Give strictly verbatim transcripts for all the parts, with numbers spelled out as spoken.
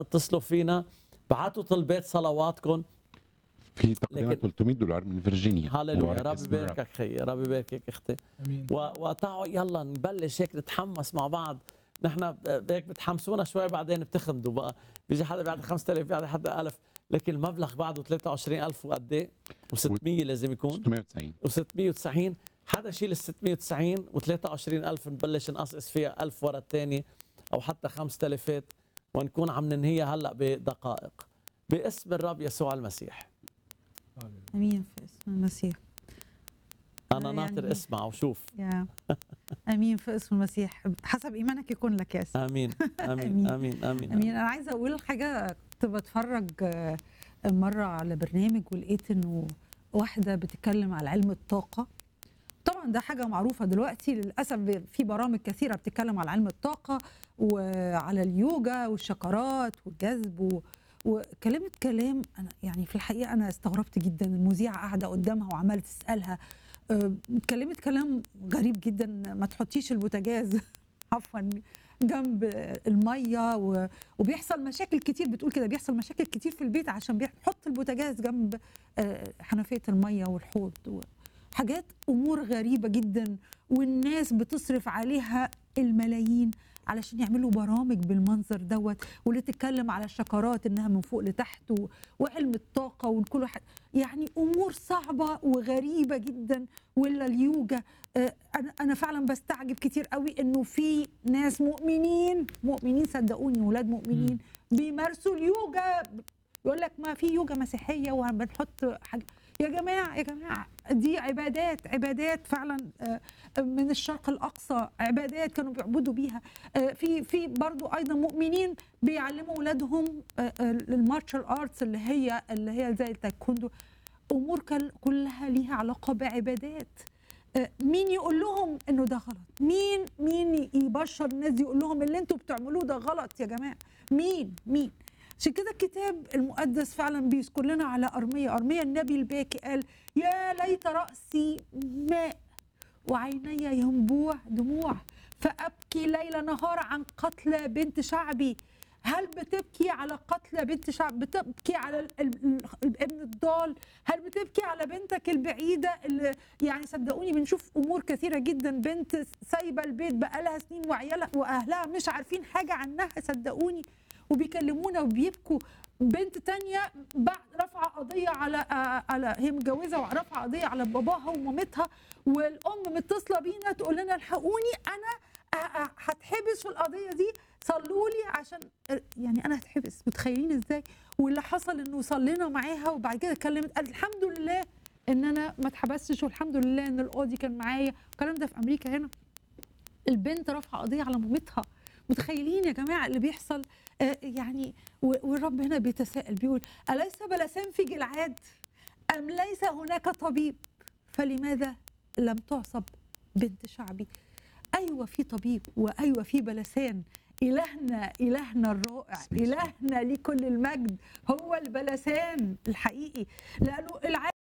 اتصلوا فينا، بعتوا طلبات صلواتكم. في تقريبا لكن ثلاثمية دولار من فيرجينيا. هاليلويا، مبارك ربي اسم الرب. يباركك خيي، ربي يباركك اختي. امين. وقطعوا يلا نبلش هيك نتحمس مع بعض. نحن هيك بتحمسونا شوي بعدين بتخمدوا بقى، بيجي حدا بيعطي خمسة آلاف بيعطي حدا ألف، لكن المبلغ بعده ثلاثة وعشرين ألف وقد ايه؟ و600 لازم يكون ستمية وتسعين. و690. حدا يشيل ال ستمية وتسعين و23 ألف نبلش نقصقص فيها ألف ورا الثاني او حتى خمسة آلاف ونكون عم ننهيها هلا بدقائق باسم الرب يسوع المسيح. امين في اسم المسيح. انا آه ناطر يعني- اسمع وشوف. يا امين في اسم المسيح، حسب ايمانك يكون لك يا سيدي. امين امين آمين. امين امين, امين. انا عايزه اقول حاجه، كنت بتفرج آه، مره على برنامج ولقيت انه واحده بتتكلم على علم الطاقه. طبعا ده حاجه معروفه دلوقتي للاسف، في برامج كثيره بتتكلم على علم الطاقه وعلى اليوجا والشكرات والجذب و... وكلمت كلام انا يعني في الحقيقه انا استغربت جدا. المذيعه قاعده قدامها وعماله تسالها، آه، اتكلمت كلام غريب جدا. ما تحطيش البوتاجاز عفوا جنب الميه و... وبيحصل مشاكل كتير، بتقول كده بيحصل مشاكل كتير في البيت عشان بيحط البوتاجاز جنب آه، حنفيه الميه والحوض و... حاجات امور غريبه جدا، والناس بتصرف عليها الملايين علشان يعملوا برامج بالمنظر دوت، واللي تتكلم على الشكرات انها من فوق لتحت و... وعلم الطاقه وكل واحد يعني امور صعبه وغريبه جدا. ولا اليوجا، آه، انا انا فعلا بستعجب كتير قوي انه في ناس مؤمنين مؤمنين صدقوني ولاد مؤمنين بيمارسوا اليوجا. يقول لك ما في يوجا مسيحيه وبنحط حاجه. يا جماعه يا جماعه دي عبادات عبادات فعلا آه، من الشرق الاقصى، عبادات كانوا بيعبدوا بيها. آه، في في برضو ايضا مؤمنين بيعلموا اولادهم المارشال ارتس اللي هي اللي هي زي التايكوندو. امور كل- كلها ليها علاقه بعبادات. آه، مين يقول لهم انه ده غلط؟ مين مين يبشر الناس دي يقول لهم اللي انتوا بتعملوه ده غلط يا جماعه؟ مين مين عشان كده الكتاب المقدس فعلا بيذكر لنا على أرمية أرمية النبي الباكي قال يا ليت رأسي ماء وعيني ينبوع دموع فأبكي ليل نهار عن قتل بنت شعبي. هل بتبكي على قتل بنت شعب؟ بتبكي على ال- ال- الابن الضال؟ هل بتبكي على بنتك البعيدة اللي يعني صدقوني بنشوف أمور كثيرة جدا، بنت سايبة البيت بقالها سنين وعيالها وأهلها مش عارفين حاجة عنها صدقوني وبيكلمونا وبيبكوا. بنت تانية بعد رفع قضية على آه، على هي متجوزة ورفع قضية على باباها ومامتها، والأم متصلة بينا تقول لنا الحقوني أنا آه، آه، هتحبس في القضية دي، صلوا لي عشان يعني أنا هتحبس. متخيلين إزاي؟ واللي حصل إنه صلينا معاها وبعد كده اتكلمت قالت الحمد لله إن أنا ما اتحبستش، والحمد لله إن القاضي كان معايا. الكلام ده في أمريكا هنا. البنت رافعه قضيه على مامتها. متخيلين يا جماعه اللي بيحصل؟ آه يعني و- والرب هنا بيتساءل بيقول أليس بلسان في جلعاد أم ليس هناك طبيب فلماذا لم تعصب بنت شعبي؟ أيوة في طبيب وأيوة في بلسان. إلهنا إلهنا الرائع، إلهنا ليه كل المجد، هو البلسان الحقيقي. لأنه العالم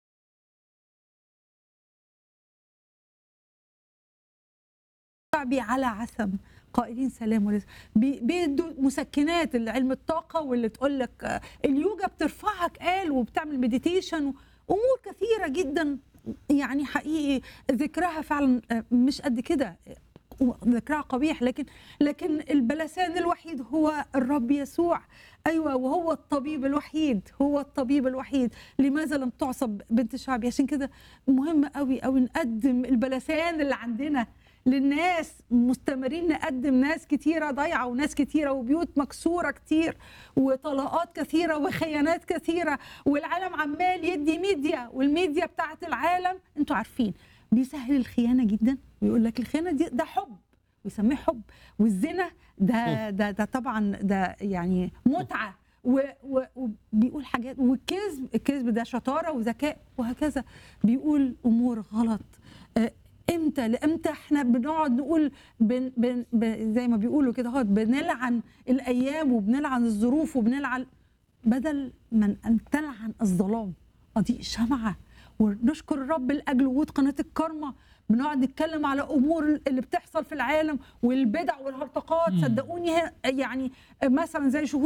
شعبي على عسم قائلين سلام ولسه بي- بيدوا مسكنات علم الطاقه واللي تقول لك آه، اليوجا بترفعك قال وبتعمل مديتيشن امور كثيره جدا يعني حقيقي ذكرها فعلا آه، مش قد كده، آه، ذكرها قبيح، لكن لكن البلسان الوحيد هو الرب يسوع. ايوه وهو الطبيب الوحيد، هو الطبيب الوحيد. لماذا لم تعصب بنت شعبي؟ عشان كده مهم قوي قوي نقدم البلسان اللي عندنا للناس. مستمرين نقدم ناس كتيرة ضايعة وناس كتيرة وبيوت مكسورة كتير وطلاقات كثيرة وخيانات كثيرة، والعالم عمال يدي ميديا، والميديا بتاعت العالم انتوا عارفين بيسهل الخيانة جدا ويقول لك الخيانة دي ده حب ويسميه حب، والزنا ده ده ده طبعا ده يعني متعة و- و- وبيقول حاجات، والكذب الكذب ده شطارة وذكاء وهكذا. بيقول أمور غلط. آه، امتى لامتى احنا بنقعد نقول بن بن بن زي ما بيقولوا كده اهوت بنلعن الايام وبنلعن الظروف وبنلعن، بدل من ان تلعن الظلام اضيء شمعه. ونشكر الرب لاجل وجود قناه الكرمه، بنقعد نتكلم على امور اللي بتحصل في العالم والبدع والهرطقات. صدقوني يعني مثلا زي شهور